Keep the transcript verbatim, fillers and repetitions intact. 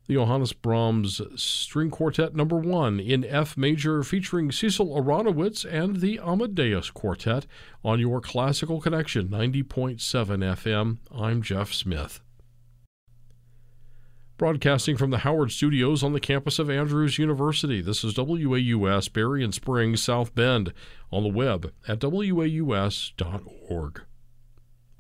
the Johannes Brahms String Quartet Number One in F Major, featuring Cecil Aronowitz and the Amadeus Quartet on your Classical Connection ninety point seven F M. I'm Jeff Smith. Broadcasting from the Howard Studios on the campus of Andrews University, this is W A U S, Berrien Springs, South Bend, on the web at W A U S dot org.